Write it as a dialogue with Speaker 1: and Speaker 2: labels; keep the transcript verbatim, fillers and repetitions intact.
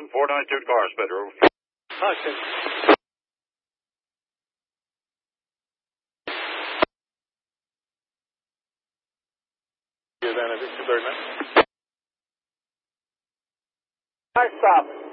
Speaker 1: one, four nine two car, Pedro.
Speaker 2: Hudson. Then, I think two thirty-nine.
Speaker 3: High stop.